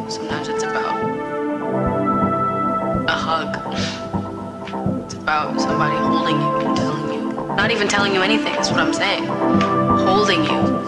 Sometimes it's about a hug. It's about somebody holding you and telling you, not even telling you anything, is what I'm saying. Holding you